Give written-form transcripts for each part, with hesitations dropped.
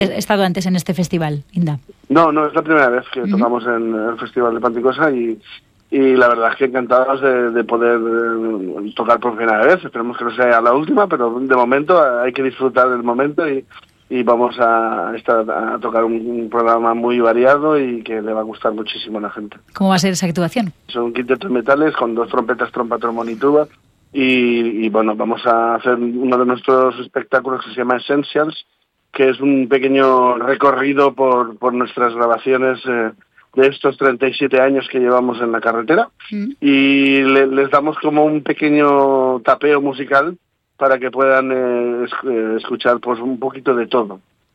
He estado antes en este festival, Inda. No, es la primera vez que tocamos en el Festival de Panticosa y la verdad es que encantados de poder tocar por primera vez. Esperemos que no sea la última, pero de momento hay que disfrutar del momento y vamos a tocar un programa muy variado y que le va a gustar muchísimo a la gente. ¿Cómo va a ser esa actuación? Son un quinteto de metales con 2 trompetas, trompa, trombón y tuba. Y bueno, vamos a hacer uno de nuestros espectáculos que se llama Essentials, que es un pequeño recorrido por nuestras grabaciones de estos 37 años que llevamos en la carretera. Y les damos como un pequeño tapeo musical para que puedan escuchar pues un poquito de todo.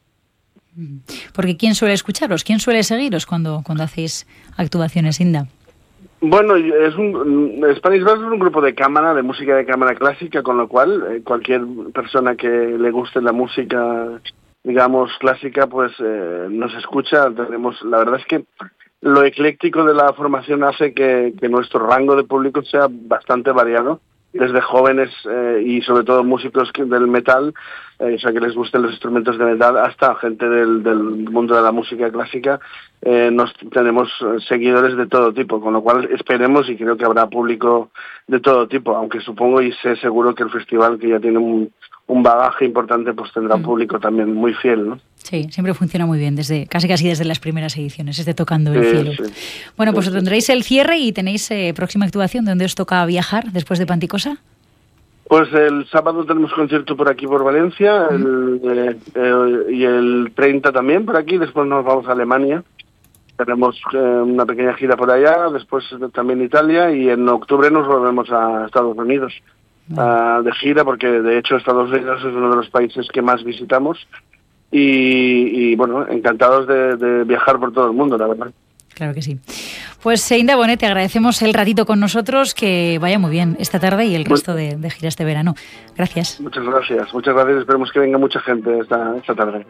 Porque ¿quién suele escucharos? ¿Quién suele seguiros cuando hacéis actuaciones, Inda? Bueno, Spanish Brass es un grupo de cámara, de música de cámara clásica, con lo cual cualquier persona que le guste la música, digamos, clásica, pues nos escucha. La verdad es que lo ecléctico de la formación hace que nuestro rango de público sea bastante variado, desde jóvenes y sobre todo músicos del metal, o sea, que les gusten los instrumentos de metal, hasta gente del mundo de la música clásica. Tenemos seguidores de todo tipo, con lo cual esperemos y creo que habrá público de todo tipo, aunque supongo y sé seguro que el festival, que ya tiene un bagaje importante, pues tendrá un público también muy fiel, ¿no? Sí, siempre funciona muy bien, casi desde las primeras ediciones, Tocando el Cielo. Sí. Bueno, pues tendréis el cierre y tenéis próxima actuación donde os toca viajar después de Panticosa. Pues el sábado tenemos concierto por aquí, por Valencia, y el 30 también por aquí, después nos vamos a Alemania. Tenemos una pequeña gira por allá, después también Italia, y en octubre nos volvemos a Estados Unidos de gira, porque de hecho Estados Unidos es uno de los países que más visitamos. Y bueno, encantados de viajar por todo el mundo, la verdad. Claro que sí. Pues Inda Bonet, te agradecemos el ratito con nosotros, que vaya muy bien esta tarde y el resto de gira este verano. Gracias. Muchas gracias, esperemos que venga mucha gente esta tarde.